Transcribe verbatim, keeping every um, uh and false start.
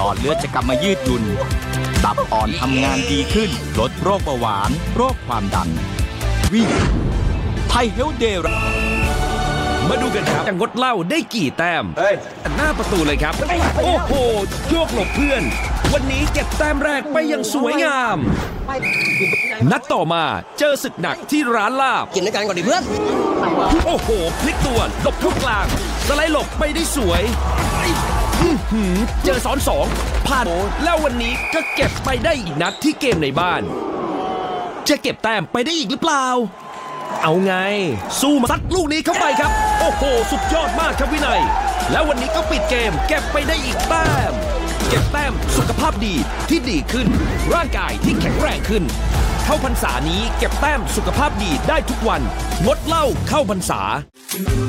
อดเลือดจะกลับมายืดหยุ่นตับอ่อนทำงานดีขึ้นลดโรคเบาหวานโรคความดันวิ่งไทยเฮลเดย์มาดูกันครับจะงดเหล้าได้กี่แต้มหน้าประตูเลยครับโอ้โหโยกหลบเพื่อนวันนี้เก็บแต้มแรกไปอย่างสวยงามนัดต่อมาเจอศึกหนักที่ร้านลาบกินด้วยกันก่อนดิเพื่อนโอ้โหพลิกตัวหลบทุกกลางสไลด์หลบไปได้สวยเจอซ้อนสองผ่านแล้ววันนี้ก็เก็บไปได้อีกนัดที่เกมในบ้านจะเก็บแต้มไปได้อีกหรือเปล่าเอาไงสู้มาซัดลูกนี้เข้าไปครับโอ้โหสุดยอดมากครับวินัยแล้ววันนี้ก็ปิดเกมเก็บไปได้อีกแต้มเก็บแต้มสุขภาพดีที่ดีขึ้นร่างกายที่แข็งแรงขึ้นเข้าพรรษานี้เก็บแต้มสุขภาพดีได้ทุกวันงดเหล้าเข้าพรรษา